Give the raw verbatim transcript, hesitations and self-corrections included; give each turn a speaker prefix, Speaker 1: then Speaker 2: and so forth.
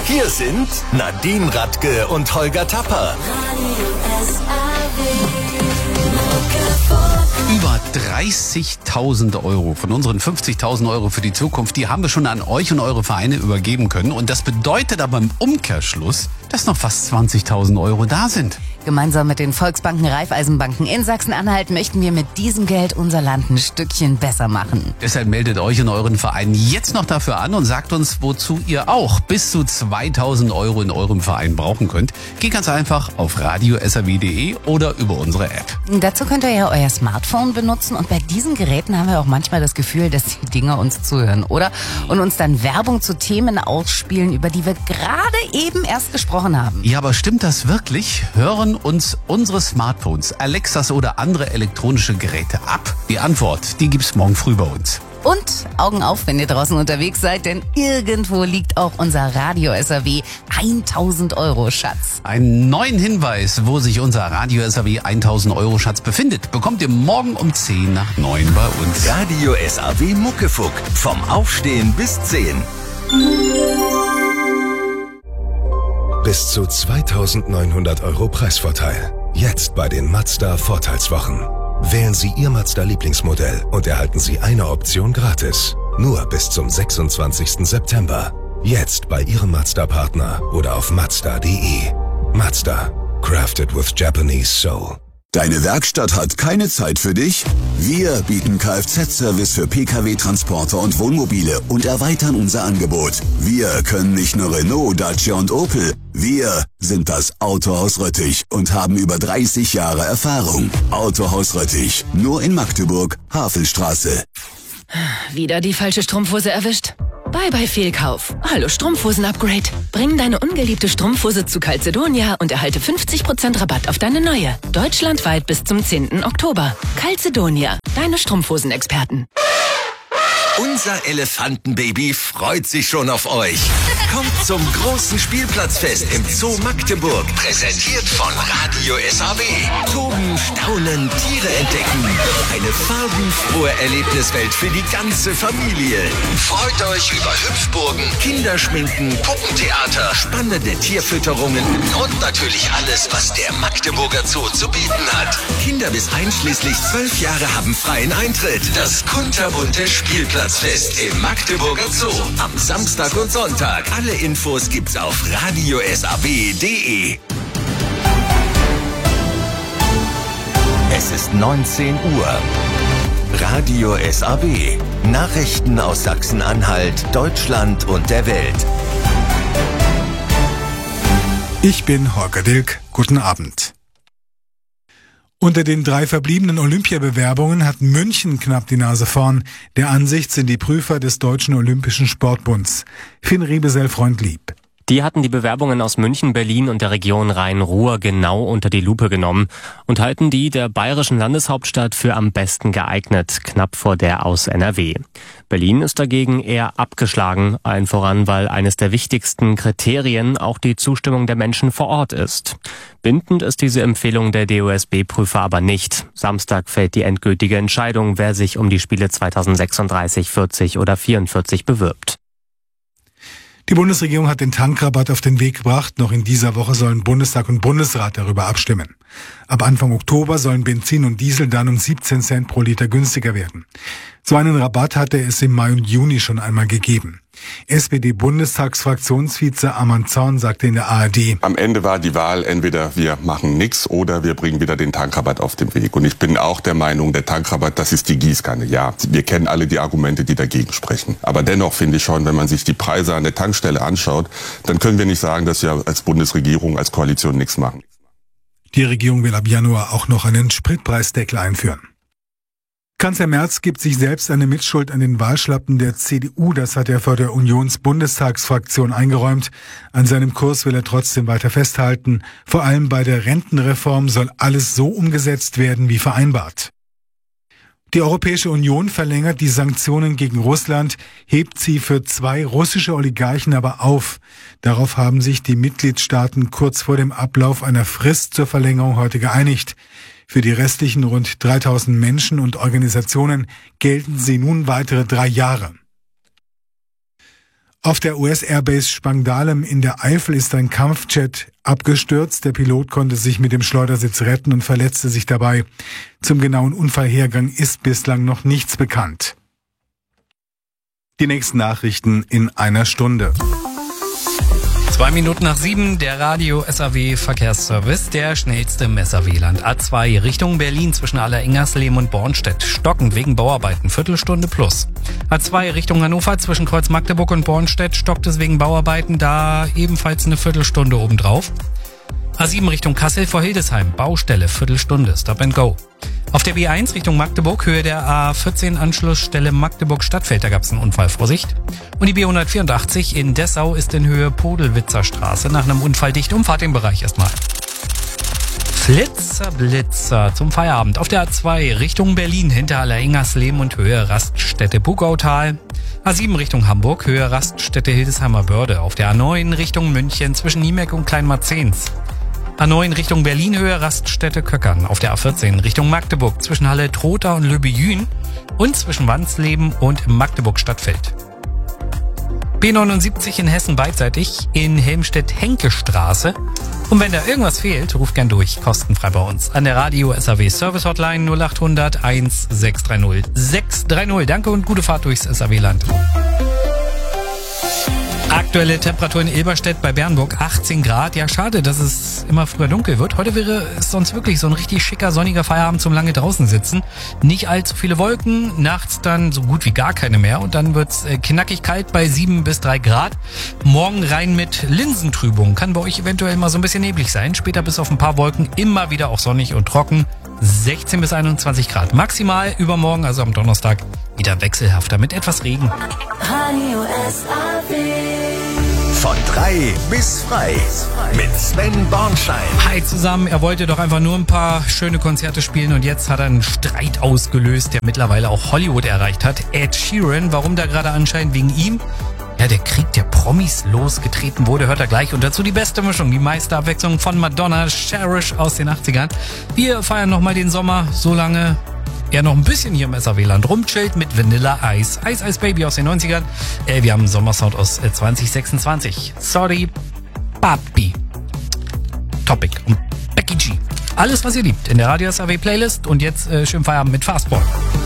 Speaker 1: Hier sind Nadine Radke und Holger Tapper.
Speaker 2: Über dreißigtausend Euro von unseren fünfzigtausend Euro für die Zukunft, die haben wir schon an euch und eure Vereine übergeben können. Und das bedeutet aber im Umkehrschluss, dass noch fast zwanzigtausend Euro da sind.
Speaker 3: Gemeinsam mit den Volksbanken, Raiffeisenbanken in Sachsen-Anhalt möchten wir mit diesem Geld unser Land ein Stückchen besser machen.
Speaker 2: Deshalb meldet euch und euren Verein jetzt noch dafür an und sagt uns, wozu ihr auch bis zu zweitausend Euro in eurem Verein brauchen könnt. Geht ganz einfach auf radio s r w punkt d e oder über unsere App.
Speaker 3: Dazu könnt ihr ja euer Smartphone benutzen und bei diesen Geräten haben wir auch manchmal das Gefühl, dass die Dinger uns zuhören, oder? Und uns dann Werbung zu Themen ausspielen, über die wir gerade eben erst gesprochen haben.
Speaker 2: Ja, aber stimmt das wirklich? Hören uns unsere Smartphones, Alexas oder andere elektronische Geräte ab? Die Antwort, die gibt's morgen früh bei uns.
Speaker 3: Und Augen auf, wenn ihr draußen unterwegs seid, denn irgendwo liegt auch unser Radio S R W tausend Euro Schatz.
Speaker 2: Einen neuen Hinweis, wo sich unser Radio S R W tausend Euro Schatz befindet, bekommt ihr morgen um zehn nach neun bei uns.
Speaker 1: Radio S R W Muckefuck. Vom Aufstehen bis zehn.
Speaker 4: Bis zu zweitausendneunhundert Euro Preisvorteil. Jetzt bei den Mazda Vorteilswochen. Wählen Sie Ihr Mazda-Lieblingsmodell und erhalten Sie eine Option gratis. Nur bis zum sechsundzwanzigsten September. Jetzt bei Ihrem Mazda-Partner oder auf mazda punkt d e. Mazda. Crafted with Japanese soul.
Speaker 5: Deine Werkstatt hat keine Zeit für dich? Wir bieten Kfz-Service für Pkw, Transporter und Wohnmobile und erweitern unser Angebot. Wir können nicht nur Renault, Dacia und Opel. Wir sind das Autohaus Röttich und haben über dreißig Jahre Erfahrung. Autohaus Röttich, nur in Magdeburg, Havelstraße.
Speaker 6: Wieder die falsche Strumpfhose erwischt? Bye bye Fehlkauf. Hallo Strumpfhosen-Upgrade. Bring deine ungeliebte Strumpfhose zu Calzedonia und erhalte fünfzig Prozent Rabatt auf deine neue. Deutschlandweit bis zum zehnten Oktober. Calzedonia, deine Strumpfhosen-Experten.
Speaker 1: Unser Elefantenbaby freut sich schon auf euch. Kommt zum großen Spielplatzfest im Zoo Magdeburg. Präsentiert von Radio S R W. Toben, staunen, Tiere entdecken. Eine farbenfrohe Erlebniswelt für die ganze Familie. Freut euch über Hüpfburgen, Kinderschminken, Puppentheater, spannende Tierfütterungen und natürlich alles, was der Magdeburger Zoo zu bieten hat. Kinder bis einschließlich zwölf Jahre haben freien Eintritt. Das kunterbunte Spielplatzfest im Magdeburger Zoo. Am Samstag und Sonntag. Alle Infos gibt's auf radio s r w punkt d e. Es ist neunzehn Uhr. Radio S R W. Nachrichten aus Sachsen-Anhalt, Deutschland und der Welt.
Speaker 7: Ich bin Holger Dilk. Guten Abend. Unter den drei verbliebenen Olympiabewerbungen hat München knapp die Nase vorn. Der Ansicht sind die Prüfer des Deutschen Olympischen Sportbunds. Finn Riebesell-Freundlieb.
Speaker 8: Die hatten die Bewerbungen aus München, Berlin und der Region Rhein-Ruhr genau unter die Lupe genommen und halten die der bayerischen Landeshauptstadt für am besten geeignet, knapp vor der aus N R W. Berlin ist dagegen eher abgeschlagen, allen voran, weil eines der wichtigsten Kriterien auch die Zustimmung der Menschen vor Ort ist. Bindend ist diese Empfehlung der D O S B-Prüfer aber nicht. Samstag fällt die endgültige Entscheidung, wer sich um die Spiele zweitausendsechsunddreißig, vierzig oder vierundvierzig bewirbt.
Speaker 7: Die Bundesregierung hat den Tankrabatt auf den Weg gebracht. Noch in dieser Woche sollen Bundestag und Bundesrat darüber abstimmen. Ab Anfang Oktober sollen Benzin und Diesel dann um siebzehn Cent pro Liter günstiger werden. So einen Rabatt hatte es im Mai und Juni schon einmal gegeben. S P D-Bundestagsfraktionsvize Arman Zorn sagte in der A R D:
Speaker 9: Am Ende war die Wahl, entweder wir machen nichts oder wir bringen wieder den Tankrabatt auf den Weg. Und ich bin auch der Meinung, der Tankrabatt, das ist die Gießkanne. Ja, wir kennen alle die Argumente, die dagegen sprechen. Aber dennoch finde ich schon, wenn man sich die Preise an der Tankstelle anschaut, dann können wir nicht sagen, dass wir als Bundesregierung, als Koalition nichts machen.
Speaker 7: Die Regierung will ab Januar auch noch einen Spritpreisdeckel einführen. Kanzler Merz gibt sich selbst eine Mitschuld an den Wahlschlappen der C D U. Das hat er vor der Unions-Bundestagsfraktion eingeräumt. An seinem Kurs will er trotzdem weiter festhalten. Vor allem bei der Rentenreform soll alles so umgesetzt werden wie vereinbart. Die Europäische Union verlängert die Sanktionen gegen Russland, hebt sie für zwei russische Oligarchen aber auf. Darauf haben sich die Mitgliedstaaten kurz vor dem Ablauf einer Frist zur Verlängerung heute geeinigt. Für die restlichen rund dreitausend Menschen und Organisationen gelten sie nun weitere drei Jahre. Auf der U S-Airbase Spangdahlem in der Eifel ist ein Kampfjet abgestürzt. Der Pilot konnte sich mit dem Schleudersitz retten und verletzte sich dabei. Zum genauen Unfallhergang ist bislang noch nichts bekannt. Die nächsten Nachrichten in einer Stunde.
Speaker 10: Zwei Minuten nach sieben, der Radio S A W Verkehrsservice, der schnellste im S A W-Land. A zwei Richtung Berlin zwischen Aller-Ingersleben und Bornstedt. Stockend wegen Bauarbeiten, Viertelstunde plus. A zwei Richtung Hannover zwischen Kreuz Magdeburg und Bornstedt. Stockt es wegen Bauarbeiten, da ebenfalls eine Viertelstunde obendrauf. A sieben Richtung Kassel vor Hildesheim. Baustelle, Viertelstunde, Stop and Go. Auf der B eins Richtung Magdeburg, Höhe der A vierzehn Anschlussstelle Magdeburg-Stadtfeld, da gab es einen Unfall, Vorsicht. Und die B hundertvierundachtzig in Dessau ist in Höhe Podelwitzer Straße nach einem Unfall dicht. Umfahrt den Bereich erstmal. Flitzer, Blitzer zum Feierabend. Auf der A zwei Richtung Berlin hinter Aller-Ingersleben und Höhe Raststätte Bugautal. A sieben Richtung Hamburg, Höhe Raststätte Hildesheimer Börde. Auf der A neun Richtung München zwischen Niemeck und Kleinmarzens. A neun Richtung Berlin, Höhe Raststätte Köckern. Auf der A vierzehn Richtung Magdeburg zwischen Halle Trotha und Löbejün und zwischen Wansleben und Magdeburg-Stadtfeld. B neunundsiebzig in Hessen beidseitig in Helmstedt-Henke-Straße. Und wenn da irgendwas fehlt, ruft gern durch, kostenfrei bei uns. An der Radio S A W Service Hotline null acht hundert eins sechs drei null sechs drei null. Danke und gute Fahrt durchs S A W-Land. Aktuelle Temperatur in Ilberstedt bei Bernburg achtzehn Grad. Ja, schade, dass es immer früher dunkel wird. Heute wäre es sonst wirklich so ein richtig schicker, sonniger Feierabend zum lange draußen sitzen. Nicht allzu viele Wolken, nachts dann so gut wie gar keine mehr. Und dann wird's knackig kalt bei sieben bis drei Grad. Morgen rein mit Linsentrübung. Kann bei euch eventuell mal so ein bisschen neblig sein. Später bis auf ein paar Wolken immer wieder auch sonnig und trocken. sechzehn bis einundzwanzig Grad. Maximal übermorgen, also am Donnerstag, wieder wechselhafter mit etwas Regen.
Speaker 1: Radio S A W. Von drei bis frei. Mit Sven Bornschein.
Speaker 10: Hi zusammen, er wollte doch einfach nur ein paar schöne Konzerte spielen und jetzt hat er einen Streit ausgelöst, der mittlerweile auch Hollywood erreicht hat. Ed Sheeran, warum da gerade anscheinend wegen ihm? Ja, der Krieg der Promis losgetreten wurde, hört er gleich. Und dazu die beste Mischung, die meiste Abwechslung von Madonna, Cherish aus den achtzigern. Wir feiern nochmal den Sommer, solange er noch ein bisschen hier im S A W-Land rumchillt mit Vanilla Ice. Ice Ice Baby aus den neunzigern. Äh, wir haben einen Sommersound aus äh, zwanzig sechsundzwanzig. Sorry, Papi. Topic und Becky G. Alles, was ihr liebt in der Radio S A W Playlist. Und jetzt äh, schönen Feierabend mit Fastball.